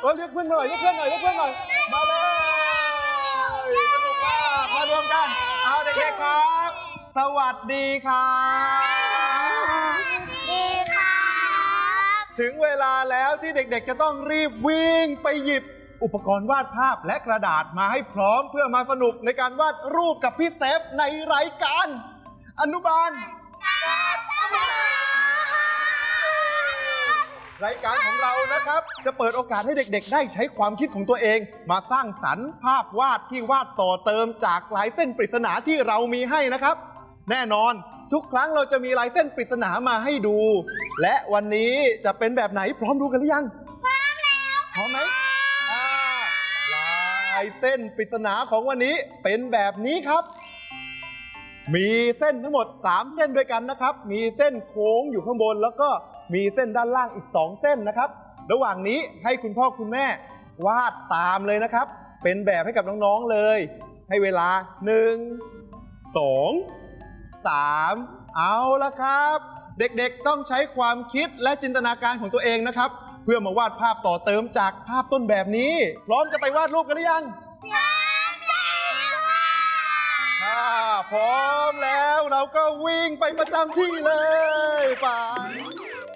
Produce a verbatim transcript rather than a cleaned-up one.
เออเรียกเพื่อนหน่อยเรียกเพื่อนหน่อยเรียกเพื่อนหน่อยมาเลยสนุกมากมารวมกันเอาเด็กๆครับสวัสดีครับดีครับถึงเวลาแล้วที่เด็กๆจะต้องรีบวิ่งไปหยิบอุปกรณ์วาดภาพและกระดาษมาให้พร้อมเพื่อมาสนุกในการวาดรูปกับพี่เซฟในรายการอนุบาลรายการของเรานะครับจะเปิดโอกาสให้เด็กๆได้ใช้ความคิดของตัวเองมาสร้างสรรค์ภาพวาดที่วาดต่อเติมจากลายเส้นปริศนาที่เรามีให้นะครับแน่นอนทุกครั้งเราจะมีลายเส้นปริศนามาให้ดูและวันนี้จะเป็นแบบไหนพร้อมดูกันหรือยังพร้อมแล้วพร้อมไหมลายเส้นปริศนาของวันนี้เป็นแบบนี้ครับมีเส้นทั้งหมดสามเส้นด้วยกันนะครับมีเส้นโค้งอยู่ข้างบนแล้วก็มีเส้นด้านล่างอีกสองเส้นนะครับระหว่างนี้ให้คุณพ่อคุณแม่วาดตามเลยนะครับเป็นแบบให้กับน้องๆเลยให้เวลาหนึ่ง สอง สามเอาละครับเด็กๆต้องใช้ความคิดและจินตนาการของตัวเองนะครับเพื่อมาวาดภาพต่อเติมจากภาพต้นแบบนี้พร้อมจะไปวาดรูปกันหรือยังพร้อมแล้วค่ะพร้อมแล้วเราก็วิ่งไปประจำที่เลยไป